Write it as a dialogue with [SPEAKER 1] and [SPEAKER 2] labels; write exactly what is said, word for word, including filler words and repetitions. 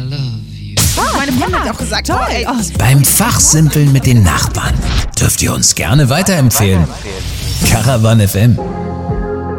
[SPEAKER 1] Meine Freundin hat auch gesagt, oh, ey,
[SPEAKER 2] Beim Fachsimpeln mit den Nachbarn dürft ihr uns gerne weiterempfehlen. Caravan F M.